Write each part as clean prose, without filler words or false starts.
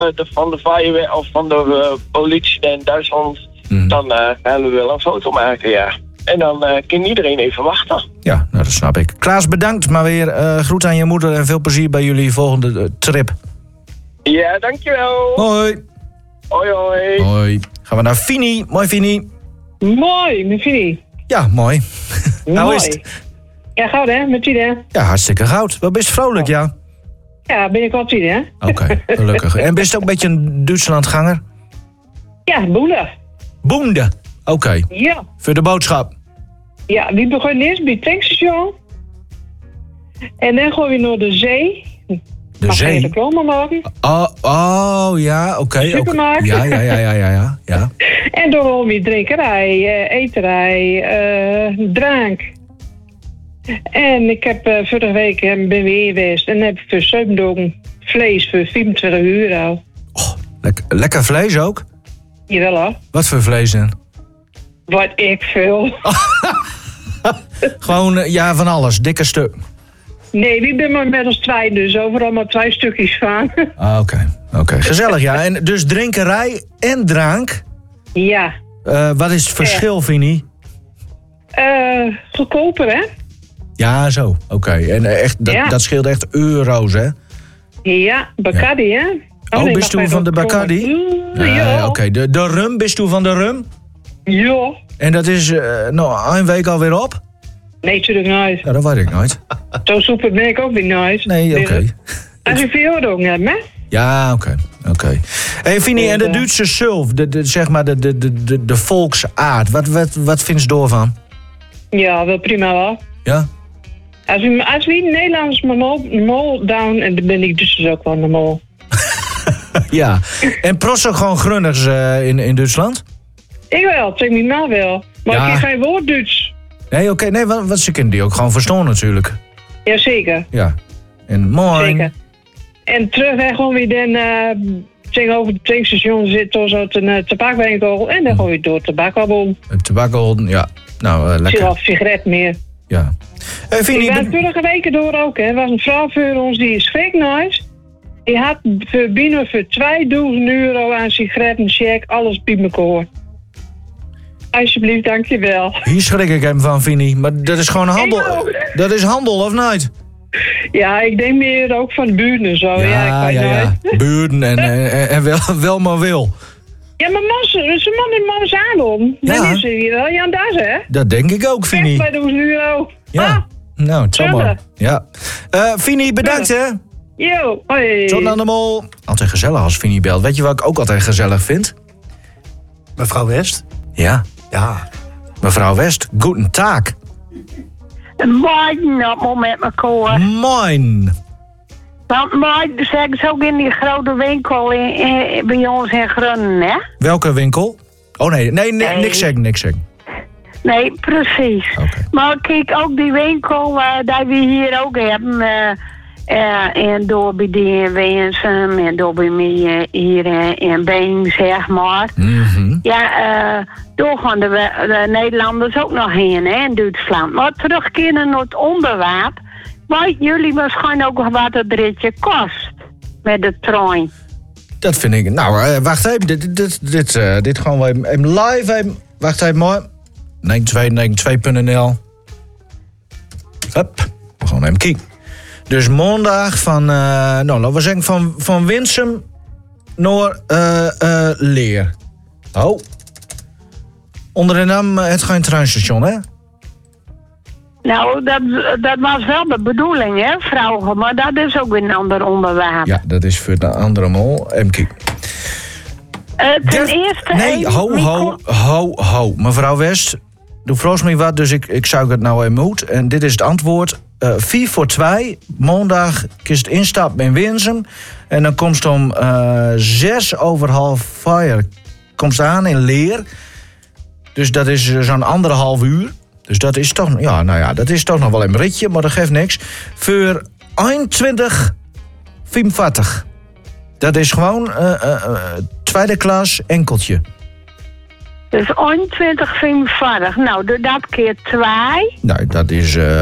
van de fire of van de politie in Duitsland, dan gaan we wel een foto maken, ja. En dan kan iedereen even wachten. Ja, nou, dat snap ik. Klaas, bedankt, maar weer groet aan je moeder en veel plezier bij jullie volgende trip. Ja, dankjewel. Hoi. Hoi, hoi. Hoi. Gaan we naar Fini. Mooi, Fini. Mooi, met Fini. Ja, mooi. Mooi. Is het? Ja, goud hè, met Fini. Ja, hartstikke goud. Wel best vrolijk, ja. Ja, ben ik wel Fini, hè? Oké, gelukkig. En ben je ook een beetje een Duitslandganger? Ja, boende. Boende. Oké. Ja. Voor de boodschap. Ja, die begon eerst bij het tankstation. En dan gaan we naar de zee. De zee? Mag je reclame maken? Oh, ja, oké. Supermarkt. Ja. En dan gaan we drinkerij, eterij, drank. En ik heb vorige week ben weer geweest en heb ik voor 7 dagen vlees voor €25. Oh, lekker vlees ook? Jawel hoor. Wat voor vlees dan? Wat ik veel. Gewoon, ja, van alles. Dikke stuk. Nee, wie ben maar met ons 2, dus overal maar 2 stukjes van. Oké. Gezellig, ja. En dus drinkerij en drank. Ja. Wat is het verschil, Vini? Goedkoper, hè? Ja, zo. Oké. En echt, dat scheelt echt euro's, hè? Ja, Bacardi, hè? Oh, bist u van de Bacardi? Ja. Oké. De rum, bist u van de rum? Ja. En dat is een week alweer op? Nee, natuurlijk nooit. Ja, dat weet ik nooit. Zo soepel ben ik ook weer nooit. Nee, oké. Als je veel ook hebt, hè? Ja, oké. Hey, Vini, en de Duitse sulf, zeg maar de volksaard, wat vind je daarvan? Ja, wel prima wel. Ja? Als we in Nederlands mol down, en dan ben ik dus ook wel een mol. Ja. En prost ook gewoon grunnigs in Duitsland? Ik wel, zeg me maar wel. Maar ik heb geen woord Duits. Nee, oké. Nee, want ze kunnen die ook gewoon verstaan natuurlijk. Jazeker. Ja. En mooi. Zeker. En terugweg gewoon weer dan over het tankstation zit er zo'n tabakwinkel. En dan gaan we door het tabakkenbon. Het tabakkenbon, ja. Nou, lekker. Ik zie wel sigaret meer. Ja. Vini, ik was vorige weken door ook, hè. Er was een vrouw voor ons die is schrik nice. Die had binnen voor €2000 aan sigarettencheck, alles bij elkaar. Alsjeblieft, dankjewel. Hier schrik ik hem van, Vini. Maar dat is gewoon handel. Dat is handel, of niet? Ja, ik denk meer ook van buurten en zo. Ja. Buurten en wel maar wil. Ja, maar ze man in mans aanom. Ja. Dat is hier wel. Ja, dat is hè? Dat denk ik ook, Vini. Bij €1000. Ja. Nou, het zal maar. Ja. Vini, bedankt hè. Yo, hoi. Tot aan de mol. Altijd gezellig als Vini belt. Weet je wat ik ook altijd gezellig vind? Mevrouw West? Ja. Ja. Mevrouw West, guten Tag. Moin, op moment mijn koor. Moin. Want moin, zeggen ze ook in die grote winkel bij ons in Grunnen, hè? Welke winkel? Oh nee, niks zeggen. Nee, precies. Okay. Maar kijk, ook die winkel die we hier ook hebben. En door bij die Wensum en door bij mij hier in Been, zeg maar. Mm-hmm. Ja, door gaan de Nederlanders ook nog heen, hè, in Duitsland. Maar terugkeren naar het onderwerp. Weet jullie waarschijnlijk ook wat het ritje kost met de trein? Dat vind ik... Nou, wacht even. Dit gewoon wel even live. Even, wacht even, mooi. 92.nl. Hup. We gaan even kijken. Dus maandag van... laten we zeggen van Winsum naar Leer. Oh. Onder de naam het geen treinstation, hè? Nou, dat was wel de bedoeling, hè, vrouwen. Maar dat is ook weer een ander onderwerp. Ja, dat is voor de andere mol. Even kijken. Ten eerste... Nee, ho. Mevrouw West, doe vroeg me wat, dus ik zou het nou even moet. En dit is het antwoord. 4 voor 2, maandag is het instappen in Winsum. En dan komt het om 5:06 komt het aan in Leer. Dus dat is zo'n 1,5 uur. Dus dat is toch, dat is toch nog wel een ritje, maar dat geeft niks. Voor 21,45. Dat is gewoon tweede klas enkeltje. Dus 21,45. Nou, door dat keer 2. Nou, dat is 42,90.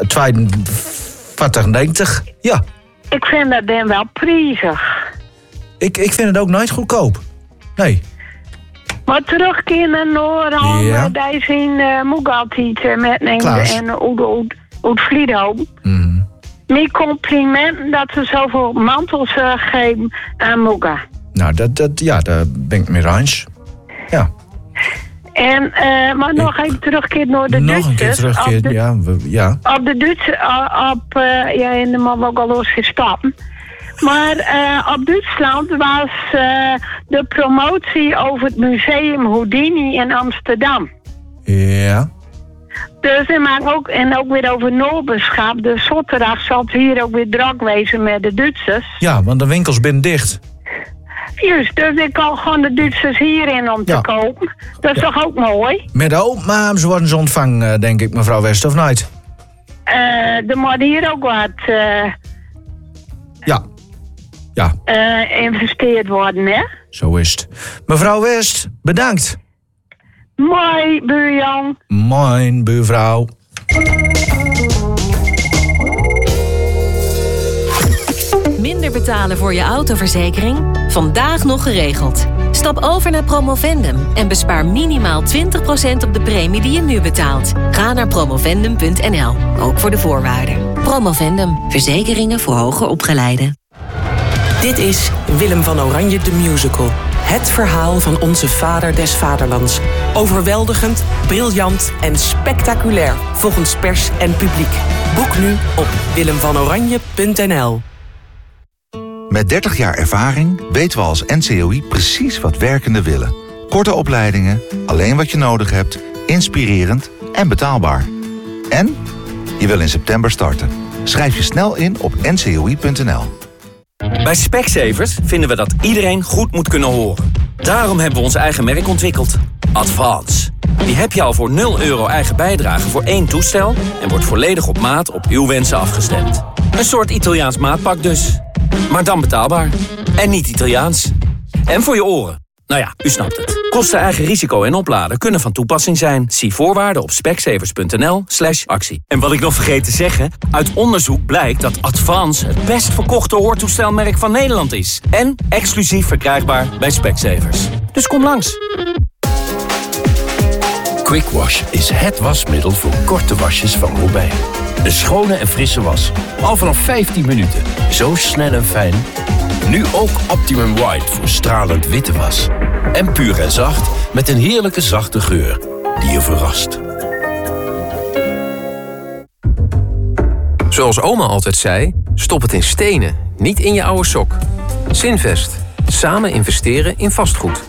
Ja. Ik vind dat dan wel prijzig. Ik vind het ook nooit goedkoop. Nee. Maar terugkeren naar Ja. die zijn moet ik altijd metnemen Klaas. en uit Vliedhoven. Mm. Mijn complimenten dat ze zoveel mantels geven aan Moega. Nou, daar ben ik mee eens. Ja. En, maar nog even terugkeren naar de Nog Duitsers. een keer terugkeren, ja. Op de Duitse, in de man ook al losgestapt. Maar op Duitsland was de promotie over het museum Houdini in Amsterdam. Ja. Dus we maken ook, en ook weer over Noorbeschap. Dus zaterdag zal het hier ook weer druk wezen met de Duitsers. Ja, want de winkels zijn dicht. Juist, dus ik kan gewoon de Duitsers hierin om te kopen. Dat is toch ook mooi? Met de openmaam worden ze ontvangen, denk ik, mevrouw West, of niet? Er moet hier ook wat Ja, investeerd worden, hè? zo is het. Mevrouw West, bedankt. Mooi, buurjong. Moin, buurvrouw. Minder betalen voor je autoverzekering? Vandaag nog geregeld. Stap over naar Promovendum en bespaar minimaal 20% op de premie die je nu betaalt. Ga naar promovendum.nl, ook voor de voorwaarden. Promovendum, verzekeringen voor hoger opgeleiden. Dit is Willem van Oranje de Musical. Het verhaal van onze vader des vaderlands. Overweldigend, briljant en spectaculair volgens pers en publiek. Boek nu op willemvanoranje.nl. Met 30 jaar ervaring weten we als NCOI precies wat werkenden willen. Korte opleidingen, alleen wat je nodig hebt, inspirerend en betaalbaar. En je wil in september starten. Schrijf je snel in op ncoi.nl. Bij Specsavers vinden we dat iedereen goed moet kunnen horen. Daarom hebben we ons eigen merk ontwikkeld. Advance. Die heb je al voor €0 eigen bijdrage voor 1 toestel... en wordt volledig op maat op uw wensen afgestemd. Een soort Italiaans maatpak dus. Maar dan betaalbaar. En niet Italiaans. En voor je oren. Nou ja, u snapt het. Kosten eigen risico en opladen kunnen van toepassing zijn. Zie voorwaarden op specsavers.nl/actie. En wat ik nog vergeet te zeggen... uit onderzoek blijkt dat Advance het best verkochte hoortoestelmerk van Nederland is. En exclusief verkrijgbaar bij Specsavers. Dus kom langs. Quick Wash is het wasmiddel voor korte wasjes van Robijn. Een schone en frisse was. Al vanaf 15 minuten. Zo snel en fijn. Nu ook Optimum White voor stralend witte was. En puur en zacht met een heerlijke zachte geur die je verrast. Zoals oma altijd zei, stop het in stenen, niet in je oude sok. Zinvest. Samen investeren in vastgoed.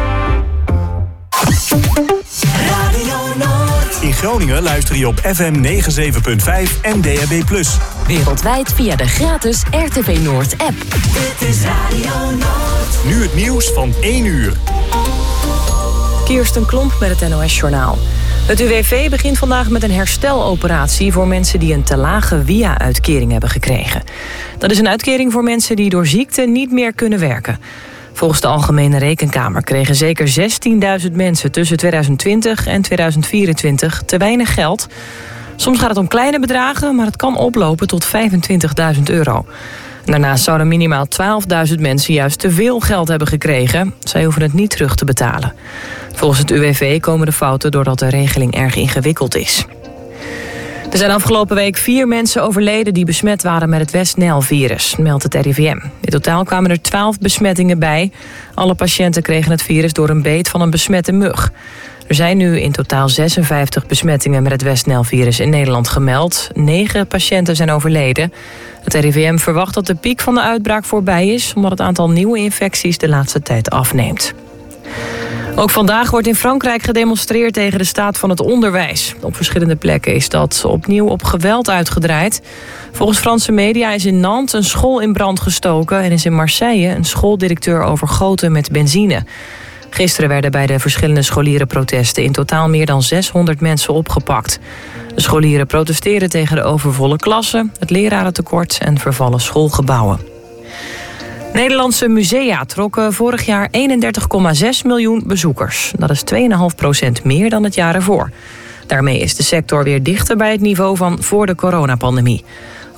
In Groningen luister je op FM 97.5 en DAB+. Wereldwijd via de gratis RTV Noord app. Dit is Radio Noord. Nu het nieuws van 1 uur. Kirsten Klomp met het NOS-journaal. Het UWV begint vandaag met een hersteloperatie voor mensen die een te lage WIA-uitkering hebben gekregen. Dat is een uitkering voor mensen die door ziekte niet meer kunnen werken. Volgens de Algemene Rekenkamer kregen zeker 16.000 mensen tussen 2020 en 2024 te weinig geld. Soms gaat het om kleine bedragen, maar het kan oplopen tot €25.000. Daarnaast zouden minimaal 12.000 mensen juist te veel geld hebben gekregen. Zij hoeven het niet terug te betalen. Volgens het UWV komen de fouten doordat de regeling erg ingewikkeld is. Er zijn afgelopen week 4 mensen overleden die besmet waren met het West-Nijl-virus, meldt het RIVM. In totaal kwamen er 12 besmettingen bij. Alle patiënten kregen het virus door een beet van een besmette mug. Er zijn nu in totaal 56 besmettingen met het West-Nijl-virus in Nederland gemeld. 9 patiënten zijn overleden. Het RIVM verwacht dat de piek van de uitbraak voorbij is, omdat het aantal nieuwe infecties de laatste tijd afneemt. Ook vandaag wordt in Frankrijk gedemonstreerd tegen de staat van het onderwijs. Op verschillende plekken is dat opnieuw op geweld uitgedraaid. Volgens Franse media is in Nantes een school in brand gestoken en is in Marseille een schooldirecteur overgoten met benzine. Gisteren werden bij de verschillende scholierenprotesten in totaal meer dan 600 mensen opgepakt. De scholieren protesteren tegen de overvolle klassen, het lerarentekort en vervallen schoolgebouwen. Nederlandse musea trokken vorig jaar 31,6 miljoen bezoekers. Dat is 2,5% meer dan het jaar ervoor. Daarmee is de sector weer dichter bij het niveau van voor de coronapandemie.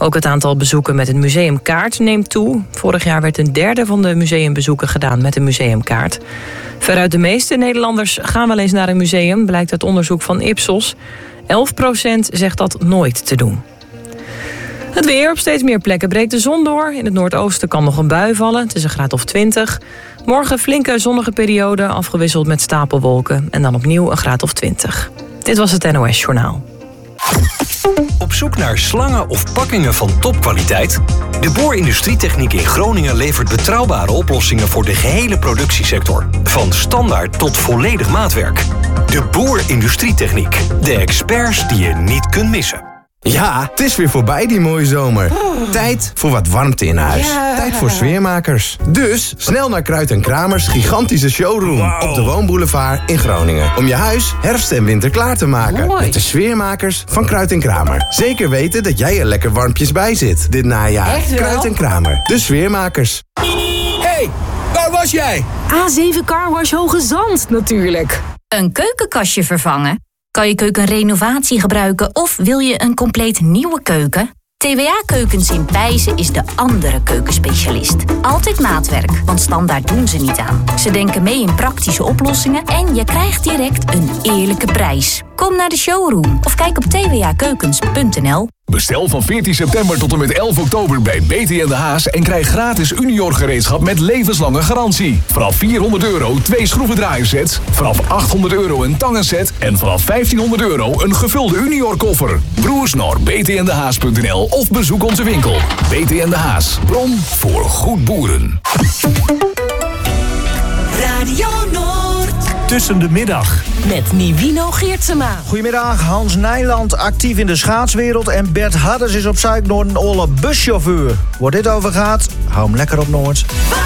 Ook het aantal bezoeken met een museumkaart neemt toe. Vorig jaar werd 1/3 van de museumbezoeken gedaan met een museumkaart. Veruit de meeste Nederlanders gaan wel eens naar een museum, blijkt uit onderzoek van Ipsos. 11% zegt dat nooit te doen. Het weer. Op steeds meer plekken breekt de zon door. In het noordoosten kan nog een bui vallen. Het is een graad of 20. Morgen flinke zonnige periode, afgewisseld met stapelwolken. En dan opnieuw een graad of 20. Dit was het NOS Journaal. Op zoek naar slangen of pakkingen van topkwaliteit? De Boer Industrietechniek in Groningen levert betrouwbare oplossingen voor de gehele productiesector. Van standaard tot volledig maatwerk. De Boer Industrietechniek. De experts die je niet kunt missen. Ja, het is weer voorbij die mooie zomer. Tijd voor wat warmte in huis. Ja. Tijd voor sfeermakers. Dus snel naar Kruit & Kramers gigantische showroom op de Woonboulevard in Groningen. Om je huis herfst en winter klaar te maken. Mooi. Met de sfeermakers van Kruit & Kramer. Zeker weten dat jij er lekker warmpjes bij zit dit najaar. Kruit & Kramer, de sfeermakers. Hey, waar was jij? A7 Carwash Hoge Zand natuurlijk. Een keukenkastje vervangen? Kan je keuken renovatie gebruiken of wil je een compleet nieuwe keuken? TWA Keukens in Pijzen is de andere keukenspecialist. Altijd maatwerk, want standaard doen ze niet aan. Ze denken mee in praktische oplossingen en je krijgt direct een eerlijke prijs. Kom naar de showroom of kijk op twakeukens.nl. Bestel van 14 september tot en met 11 oktober bij BT en de Haas en krijg gratis Unior gereedschap met levenslange garantie. Vanaf €400 2 schroevendraaiersets, vanaf €800 een tangenset en vanaf €1500 een gevulde Unior koffer. Broers naar btndehaas.nl of bezoek onze winkel. BT en de Haas, bron voor goed boeren. Radio Noord. Tussen de middag. Met Nivino Geertsema. Goedemiddag, Hans Nijland actief in de schaatswereld en Bert Hadders is op zoek naar een olle buschauffeur. Waar dit over gaat, hou hem lekker op Noord.